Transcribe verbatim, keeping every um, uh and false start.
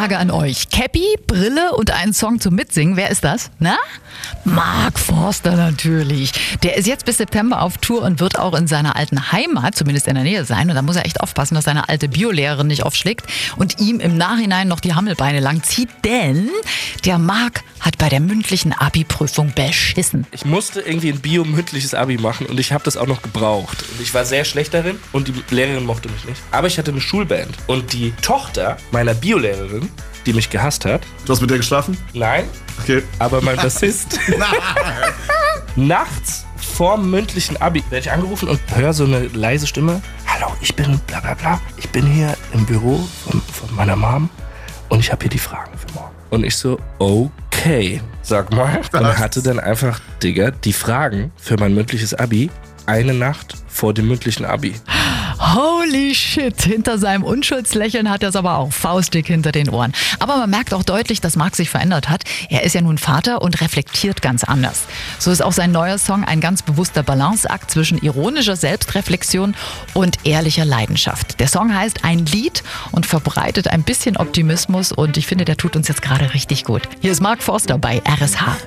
Frage an euch. Cappy, Brille und einen Song zum Mitsingen. Wer ist das? Na? Mark Forster natürlich. Der ist jetzt bis September auf Tour und wird auch in seiner alten Heimat, zumindest in der Nähe sein. Und da muss er echt aufpassen, dass seine alte Biolehrerin nicht aufschlägt und ihm im Nachhinein noch die Hammelbeine lang zieht. Denn der Mark hat bei der mündlichen Abi-Prüfung beschissen. Ich musste irgendwie ein bio-mündliches Abi machen und ich habe das auch noch gebraucht. Und ich war sehr schlecht darin und die Lehrerin mochte mich nicht. Aber ich hatte eine Schulband und die Tochter meiner Biolehrerin, die mich gehasst hat. Du hast mit der geschlafen? Nein. Okay. Aber mein Bassist. Nachts vorm mündlichen Abi werde ich angerufen und höre so eine leise Stimme. Hallo, ich bin bla bla bla. Ich bin hier im Büro von, von meiner Mom und ich habe hier die Fragen für morgen. Und ich so, okay, sag mal. Und hatte dann einfach, Digga, die Fragen für mein mündliches Abi eine Nacht vor dem mündlichen Abi. Holy shit, hinter seinem Unschuldslächeln hat er es aber auch faustdick hinter den Ohren. Aber man merkt auch deutlich, dass Mark sich verändert hat. Er ist ja nun Vater und reflektiert ganz anders. So ist auch sein neuer Song ein ganz bewusster Balanceakt zwischen ironischer Selbstreflexion und ehrlicher Leidenschaft. Der Song heißt Ein Lied und verbreitet ein bisschen Optimismus und ich finde, der tut uns jetzt gerade richtig gut. Hier ist Mark Forster bei R S H.